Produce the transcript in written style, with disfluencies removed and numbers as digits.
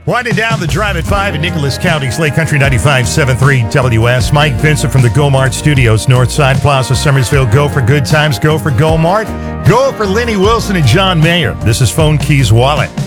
Winding down the drive at 5 in Nicholas County, Slate Country 95.73 WS. Mike Vincent from the Go-Mart Studios, Northside Plaza, Summersville. Go for good times. Go for Go-Mart. Go for Lenny Wilson and John Mayer. This is Phone Keys Wallet.